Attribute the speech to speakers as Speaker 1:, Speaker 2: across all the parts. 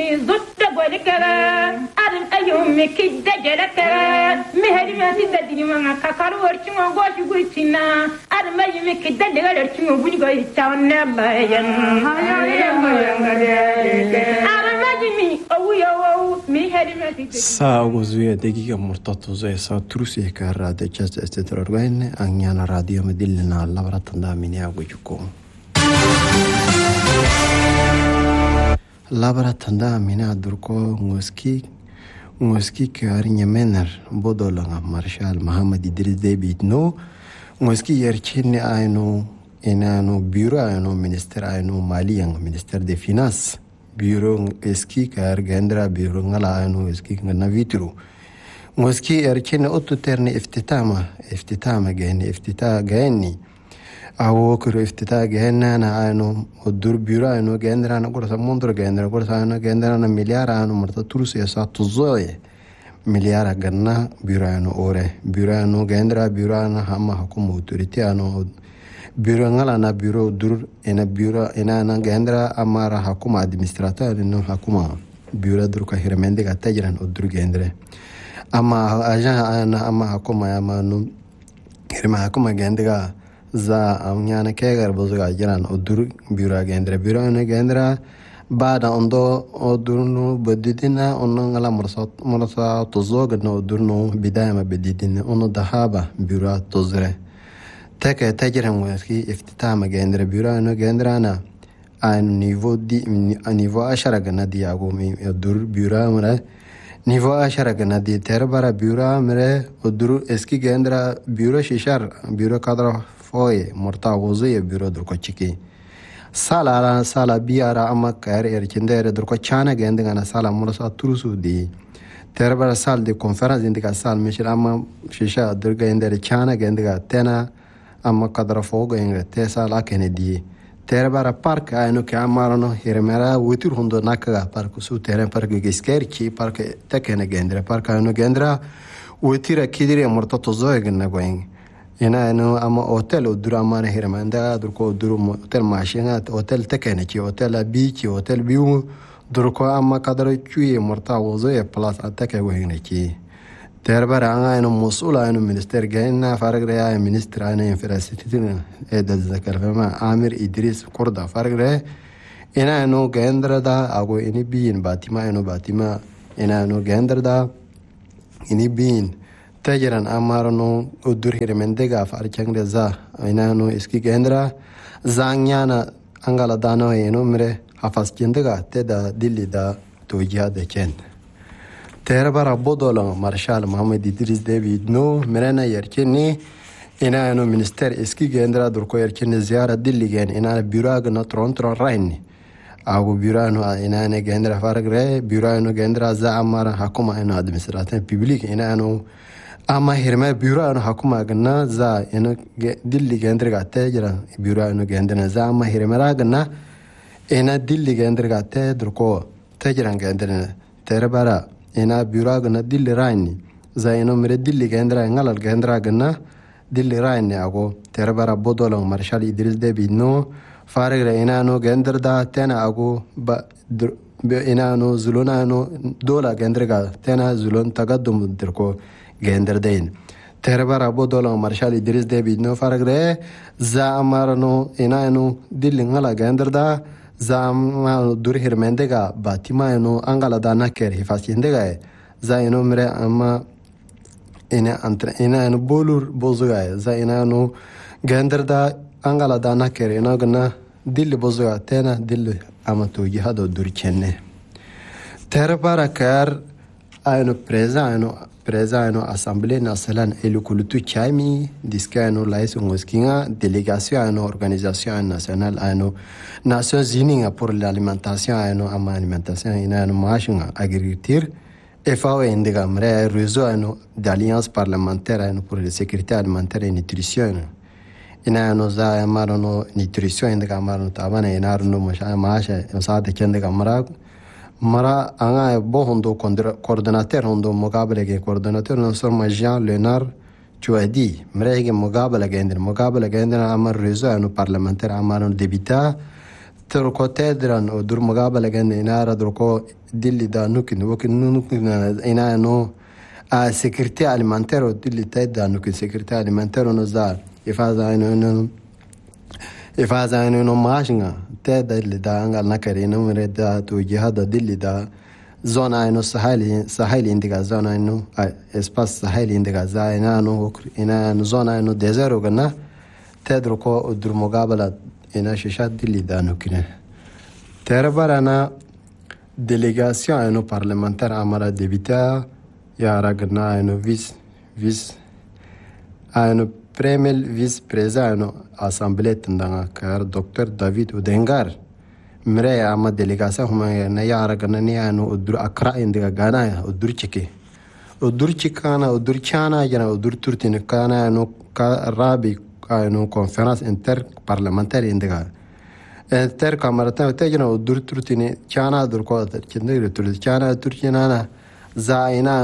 Speaker 1: mi zutta bolikara adam ayum mi kidda jalakara mi hadi ma sidda dinima kakar warchi mo goshi guitina adam ayum mi kidda daga warchi mo buni goyi tawanne bayan
Speaker 2: saa uguzuya dagiga murtatuza saa trusi ka rada just estetrorgaine anyana radio medilna labaratanda miniago juko labaratanda mina durko ngoski karinya mener bodolanga marshal Muhammad Idris Deby no ngoski yerchine ayno enano bureau ayno ministère ayno malien ministère des finances bureau eski kar gendra bureau ngala ayno eski ngana vitru ngoski yerchine otuterne iftitama gani awo kuro iftita gana na ayno odur bureau ayno gendra na gorsa mondro gendra gorsa ayno gendra na miliara ayno marta turus esa tuzoye miliara ganna bureau ayno ore bureau ayno gendra bureau na hama hukumu autorité ayno bureau ngala na bureau dur ena bureau ena na gendra amara hakuma administrateur no hakuma bureau dur ka hirmende ga tajran odur gendre ama agent ana ama hakuma ama no hirma hakuma gendra za amnyana kegar bozuga jiran odur bureau gendre bureau na gendra bada ondo odurnu bedidina onno ngala morsa tozoga no odurnu bidaya bedidina onno dahaba bureau tozre تك تجرم ويسكي افتتام جندر بيرانا جندرانا عن نيفو 10 جندي أقومي الدور بيرا مرة نيفو 10 جندي تربرا بيرا مرة الدور اسكي جندرا بيرا شيشار بيرا كادر فوي مرتا وزي بيرا دور كتشكي سالا بيارا أما كار إركندر دور كتشانا جندنا سالا مرسا تروسو دي تربرا سال دي كونفرنس عندك سال مش أما شيشا دور جندر تشانا جندنا تنا amma kadra fogo inga tesa la Kennedy terbara park ayno ke amarano hirmera wutur hondo nakaga park su terrain park geskerchi park tekene gendra park ayno gendra wutira kidire mortato zoegna going ina ayno ama hotel udura amana hirmanda durko duru hotel mashinga hotel tekene chi hotel beach hotel biu durko amma kadra chui morta wozoe plus atake going chi تربر عنها إنه مسؤول عنه منستر جاينا فرق رأي منستر عنه infrastructure هذا الذكر فما عامر إدريس كوردا فرق رأي إنه جندر دا أقو إني بين باتما إنه جندر دا إني بين تجرن أمارنو أدور هرمندة فارجان رزا إنه إسكي جندرا زانيانا أنغلا دانو إنه مره حفظ جندگا تدا دلي دا توجيه دكين تربرا بودولا مارشال محمد إدريس ديبي نو مرنا يركني إنا إنه منستر إسكي جندرا دركو يركني زيارة دلي جن إنا بيراغ نترونترو رايني أو بيرانو إنا جندرا فارق رأي بيرانو جندرا زعمار حكومة إنه أدمنستراتين بيبليك إنا إنه أما هرما بيرانو حكومة جنا زا إنه دلي جندرا تجرا بيرانو جندرا زعما هرما راجنا إنا دلي جندرا تدركو تجرا جندرا تربرا ina bureau gna dilli raini zaino mere dilli gendra ngalal gendra gna dilli raini ago terbara bodolo marshal Idris Deby no farigre ina no genderda tena ago ba ina no zuluna no dola gendrga tena zulun tagaddum dirko genderdain terbara bodolo marshal Idris Deby no farigre za amarno ina no dilli ngala genderda zama dur hirmendega batima no angala dana ker hifasindega za ino mere ama ina no bolur bozuga za ina no genderda angala dana ker ina gna dilli bozuga tena dilli ama to jihado dur chenne terbara kar ayno presano assemblée nationale elukulutu chami diskano laiso ngoskinga délégation ayno organisation nationale ayno Nations Unies pour l'alimentation ayno ama alimentation ayno machinga agriculture FAO indiga mre réseau ayno d'alliance parlementaire ayno pour la sécurité alimentaire et nutrition ayno za marano nutrition indiga marano tabana inarno masha saade kendiga mara anga bo hondo coordinateur hondo mugabale ge coordinateur non seulement Jean Léonard Chouadi mrege mugabale gender amar réseau no parlementaire amar député تركو تدران ودور مقابلة جن إنارة دركو دلي دا نوكن وكن نوكن إنا نو سكرتي ألمانترو دلي تدا نوكن سكرتي ألمانترو نزار إفازا إنو ماشنا تدا اللي دا أنغال نكري نمرد دا توجيه دا دلي دا زونا إنو ساحلي إنديكا زونا إنو إسباس ساحلي إنديكا زا إنا نو زونا إنو ديزيرو جنا تدركو ودور مقابلة إنا شاشات دلي دا نوكن تربرانا دélégation إنو parlementaire أمارا ديبيتا يا راجنا إنو فيس إنو بريميل فيس بريزا إنو أسامبلية تندعنا كار دكتور دافيد ودنجار مري أما دélégation هما نيا راجنا نيا إنو أدور أكرا إنديكا غانا أدور تشكي أدور تشكانا أدور تشانا جنا أدور تورتين كانا إنو كرابي إنو كونفرنس انتر parlementaire إنديكا انتر كامرتنا تجنا أدور تورتين كانا أدور كواتر كندير تورت كانا تورتينانا زاينا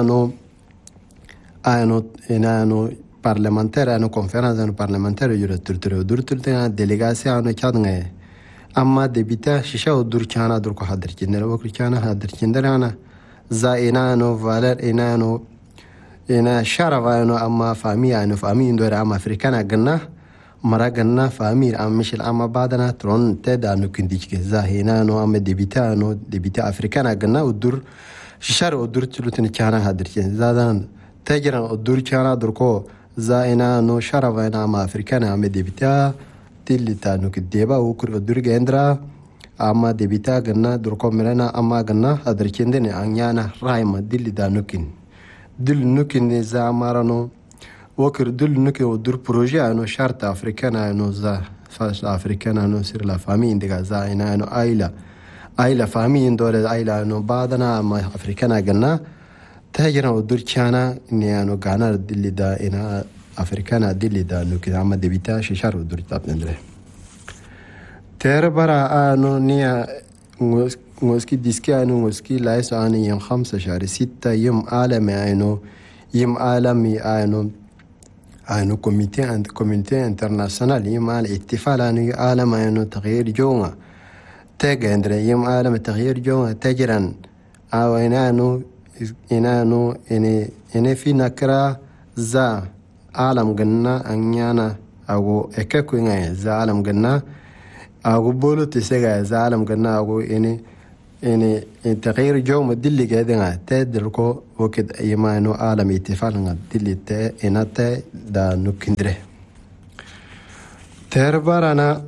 Speaker 2: إنو parlementaire إنو كونفرنس إنو parlementaire يجرا تورتر أدور تورتينا délégation إنو كذا أما دبيتا شيشة أدور كانا أدور كهادر كندير وكل كانا هادر كندير أنا زاينا إنو فالر إنا شرف إنو أما فامي إنو فامي إندور أما أفريقيا جنة مرا جنة فامي أما مشل أما بعدنا ترون تدا إنو كنديك زاهينا إنو أما دبيتا أفريقيا جنة ودور شر ودور تلوتن كانا هادر كندير زادان تجرا ودور كانا دركو زاينا إنو شرف إنو أما أفريقيا أما دبيتا تلي تانو كديبا وكر ودور جندرا أما دبيتا جنة دركو مرنا أما جنة هادر كندير أنيانا رايما دلي دانوكين دل نوكين زا مارانو وكر دل نوكي ودور بروجي انو شرط افريكان انو زا فاش افريكان انو سير لا فامي انديكا زا انو ايلا فامي اندور ايلا انو بعدنا ما افريكان قلنا تاجرنا ودور كانا اني انو غانا دلي دا انا افريكان دلي دا نوكي عما دبيتا ششار ودور تابندره تربرا انو نيا موسكي ديسكي انو موسكي لايس اني يوم 5 شهر 6 يوم عالمي انو يوم عالمي انو كوميتي انترناسيونال يوم الاتفاق انو عالم انو تغيير جونا تاجندر يوم عالم تغيير جونا تجرن او انانو اني في نكرا زا عالم جنا انيانا او اكاكو زا عالم جنا او بولو تسيغا زا عالم جنا او إني تغيير جو مدلي قاعدين تدركو وكد أيما إنه عالم اتفاقنا دلي تا إنا تا دا نكندره تربارنا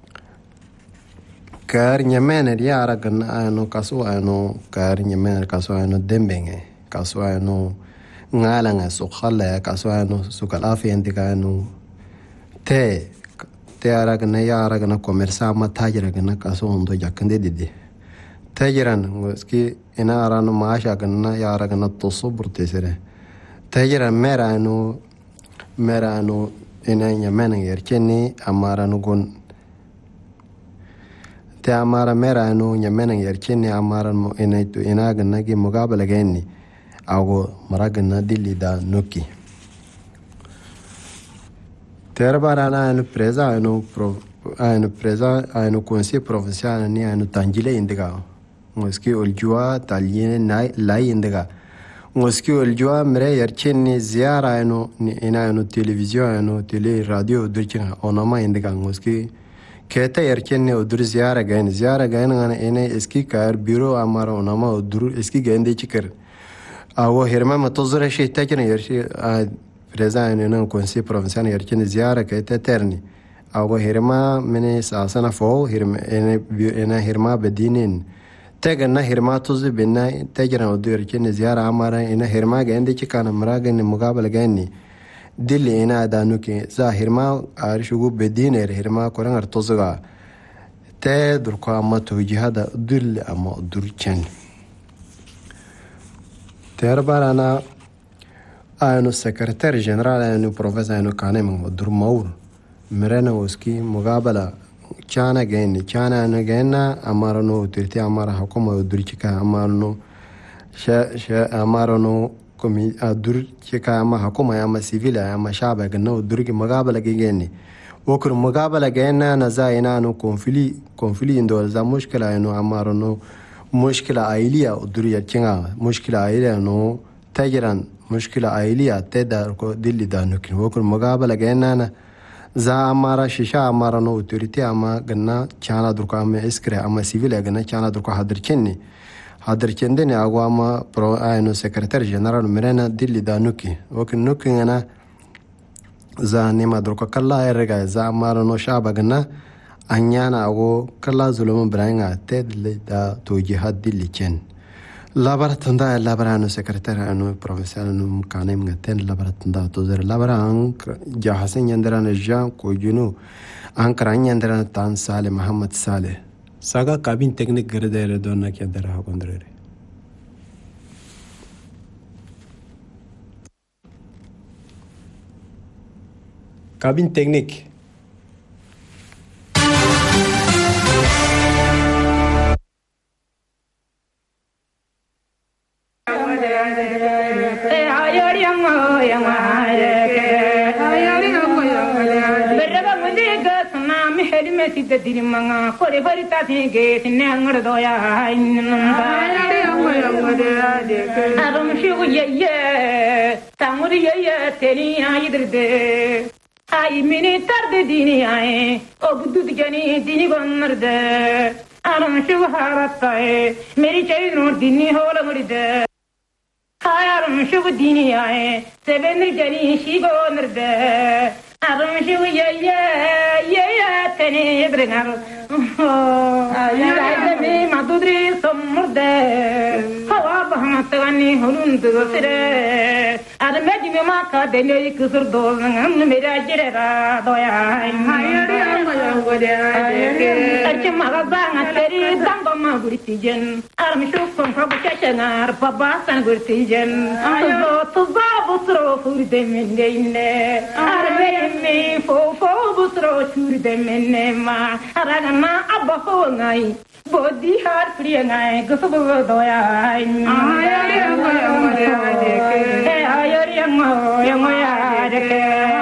Speaker 2: كار نيمان ريارا كنا إنه كسوة إنه كار نيمان كسوة إنه دمبنge كسوة إنه ngaalanga سوخلا كسوة إنه سوكالافي عندك إنه تيارا كنا يارا كنا كوميرسا ما تاجرا كنا كسوة عنده جاكندي دي تاجران وسكي إنا أرانو معاشا كنا يارا كنا تصبر تسره تاجران ميرا أنو إنا يمانا يركني أمارانو كون تا أمارا ميرا أنو يمانا يركني أمارانو إنا كنا كي مقابلة كيني أو مرا كنا دلي دا نوكي تربارانا أنو بريزا أنو كونسي بروفيسيال أنو تانجيلي إندقاو موسكي الجوا تالين لاي إندقا موسكي الجوا مري يرچني زيارة إنو تلفزيون إنو تلي راديو درچنا أونما إندقا موسكي كيتا يرچني ودر زيارة غين أنا إسكي كار بيرو أمارا أونما ودر إسكي غين دي چكر أو هرما متوزر شيء تاكنا يرشي فريزا إنو كونسي بروفيسيال يرچني زيارة كيتا ترني أو هرما مني ساسنا فو هرما هرما بدينين تاجنا هرما توزي بنا تاجنا ودور كن زيارة أمارا إنا هرما عندي كان مراجع مقابلة جاني دل إنا دانوكي زا هرما عارشوا بدين هرما كورن ارتوزعا تدر كأما توجيه هذا دل أما دور كن تربارنا أنو سكرتير جنرال أنو بروفيسور أنو كانم دور مور مرنا وسكي مقابلة كان جاني كان أنا جانا أمارنو ترتي أمارا حكومة ودريكا أمارنو شا أمارنو كمي أدريكا أما حكومة أما سيفيلا أما شعب جنا ودريك مقابلة جاني وكر مقابلة جينا نزاينا نو كونفلي إندول زا مشكلة إنه أمارو نو مشكلة عائلية ودرية كنا مشكلة عائلية نو تجران مشكلة عائلية تدا كو دلي دانوكين وكر مقابلة جينا za amara shisha amara no autorité ama ganna chana durka ama iskre ama civil ganna chana durka hadirkende ne agwa ama pro ayno secrétaire général merena dilli danuki wakin nuki ngana za nema durka kala erga za amara no shaba ganna anyana ago kala zulum branga tedle da to jihad dilli chen labaratanda labarano secrétaire anu professeur anu kanem ngaten labaratanda to zer labaran jahasen yandrana jan ko juno ankran yandrana tan sale muhammad sale saga cabine technique gredere donna ki andara hakondrere cabine technique
Speaker 1: Sida diri manga kore bari ta thege sinne angad doya arum shu ye tamuri ye teni aydirde ay mini tarde dini ay obdu digani dini gonnarde arum shu harata meri chayno dini hola muride arum shu dini ay sevenri jani shi gonnarde arum shu ye teni bringar ya me madudri somurde hawa bahmatani hulund sire armeji me maka dele kusur dolngan mera jirera doya hayri amaya arche magabanga teri tango magurtijen armishu kon fabuchachenar pabasan gurtijen ayo to zabutro furde mendine arme me fo butro furde menne ma aragana abafo ngai bodi har priya ngai gusubu doya ayari amoya deke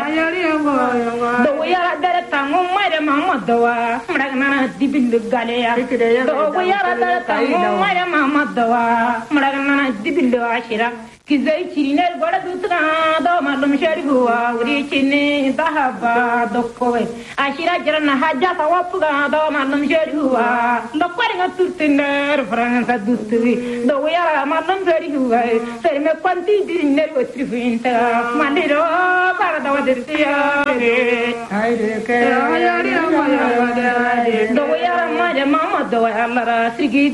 Speaker 1: doya dara tamu mare mama doa mragana dibil galeya doya dara tamu mare mama doa mragana dibil ashira kizai chiriner goda dutra do malum shariguwa uri chini dahaba dokkowe ashira jarana haja tawapuga do malum shariguwa dokkari ngaturtiner fransa dutri do ya malum shariguwa serme kwanti diriner wotrifinta mandiro para do dirtiya ayre ke ayari amaya do ya mama do Allah sigi